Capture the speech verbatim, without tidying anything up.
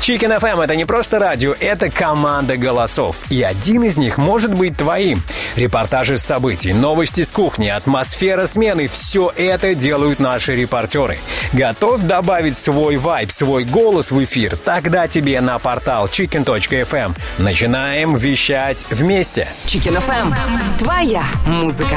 Chicken эф эм — это не просто радио, это команда голосов. И один из них может быть твоим. Репортажи с событий, новости с кухни, атмосфера смены — все это делают наши репортеры. Готов добавить свой вайб, свой голос в эфир? Тогда тебе на портал chicken точка эф эм. Начинаем вещать вместе. Chicken эф эм. Твоя музыка.